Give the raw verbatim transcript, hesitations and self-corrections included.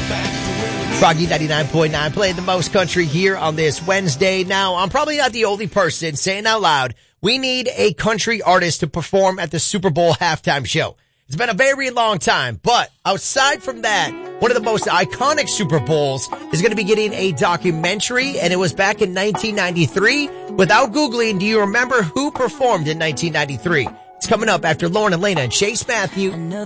Froggy ninety-nine point nine playing the most country here on this Wednesday. Now, I'm probably not the only person saying out loud, we need a country artist to perform at the Super Bowl halftime show. It's been a very long time, but outside from that, one of the most iconic Super Bowls is going to be getting a documentary, and it was back in nineteen ninety-three. Without Googling, do you remember who performed in nineteen ninety-three? It's coming up after Lauren Elena and Chase Matthew.